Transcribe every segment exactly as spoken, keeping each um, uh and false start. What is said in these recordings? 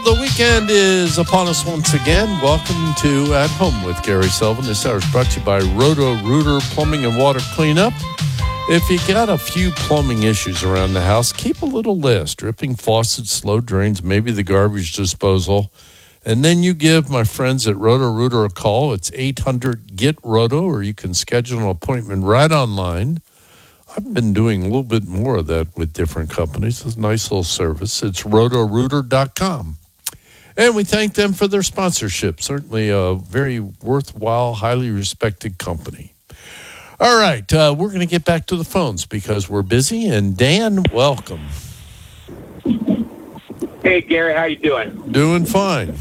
The weekend is upon us once again. Welcome to At Home with Gary Sullivan. This hour is brought to you by Roto-Rooter Plumbing and Water Cleanup. If you got a few plumbing issues around the house, keep a little list. Dripping faucets, slow drains, maybe the garbage disposal. And then you give my friends at Roto-Rooter a call. It's eight hundred get roto, or you can schedule an appointment right online. I've been doing a little bit more of that with different companies. It's a nice little service. It's roto rooter dot com. And we thank them for their sponsorship. Certainly a very worthwhile, highly respected company. All right, uh, we're going to get back to the phones because we're busy. And Dan, welcome. Hey, Gary, how you doing? Doing fine.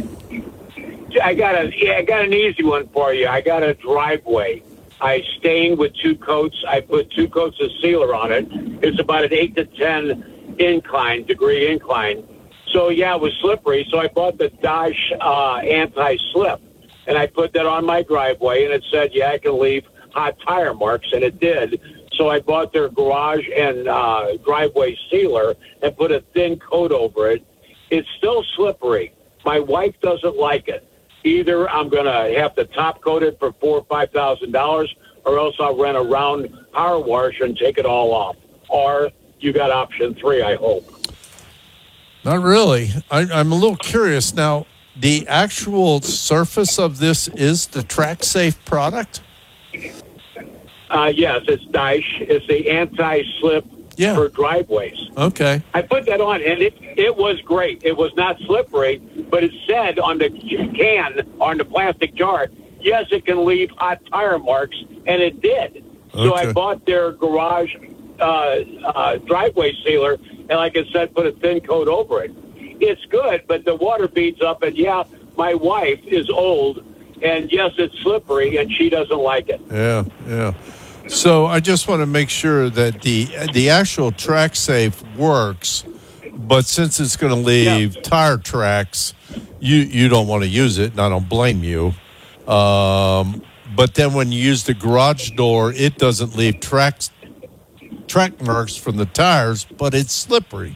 I got a, yeah, I got an easy one for you. I got a driveway. I stained with two coats. I put two coats of sealer on it. It's about an eight to ten incline, degree incline. So, yeah, it was slippery, so I bought the Dodge uh, anti-slip, and I put that on my driveway, and it said, yeah, I can leave hot tire marks, and it did. So I bought their garage and uh, driveway sealer and put a thin coat over it. It's still slippery. My wife doesn't like it. Either I'm going to have to top coat it for four or five thousand dollars, or else I'll rent a round power wash and take it all off. Or you got option three, I hope. Not really. I, I'm a little curious. Now, the actual surface of this is the TrackSafe product? Uh, yes, it's Dodge. It's the anti-slip yeah. for driveways. Okay. I put that on, and it it was great. It was not slippery, but it said on the can, on the plastic jar, yes, it can leave hot tire marks, and it did. So okay. I bought their garage uh, uh, driveway sealer, and like I said, put a thin coat over it. It's good, but the water beads up, and yeah, my wife is old, and yes, it's slippery, and she doesn't like it. Yeah, yeah. So I just want to make sure that the the actual TrackSafe works, but since it's going to leave yeah. tire tracks, you, you don't want to use it, and I don't blame you. Um, but then when you use the garage door, it doesn't leave tracks track marks from the tires, but it's slippery.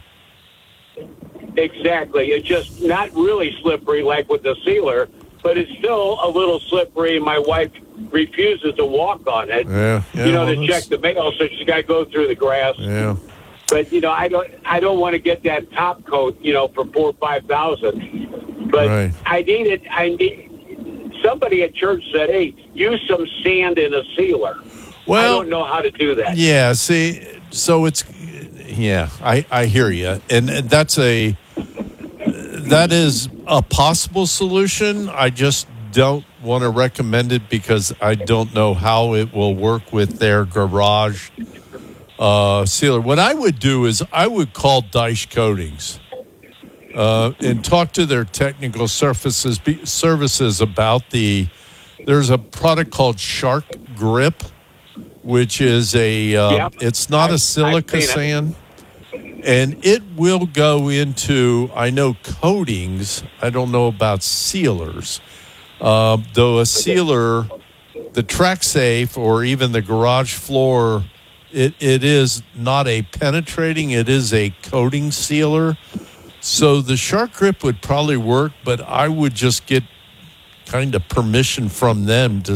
Exactly. It's just not really slippery like with the sealer, but it's still a little slippery. My wife refuses to walk on it, yeah, yeah, you know, well, to check the mail, so she's got to go through the grass. Yeah. But, you know, I don't I don't want to get that top coat, you know, for four or five thousand. But right. I need it. I need, somebody at church said, hey, use some sand in a sealer. Well, I don't know how to do that. Yeah, see, so it's, yeah, I, I hear you. And that's a, that is a possible solution. I just don't want to recommend it because I don't know how it will work with their garage uh, sealer. What I would do is I would call Dodge Coatings uh, and talk to their technical services, services about the, there's a product called Shark Grip, which is a, uh, yep. it's not I've, a silica sand, and it will go into, I know, coatings. I don't know about sealers, uh, though a sealer, the TrackSafe or even the garage floor, it, it is not a penetrating, it is a coating sealer. So the Shark Grip would probably work, but I would just get kind of permission from them to